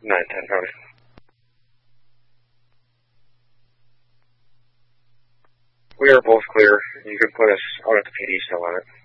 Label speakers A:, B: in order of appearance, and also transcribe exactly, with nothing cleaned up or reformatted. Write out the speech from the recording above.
A: nine ten, Cody. We are both clear. You can put us out at the P D still on it.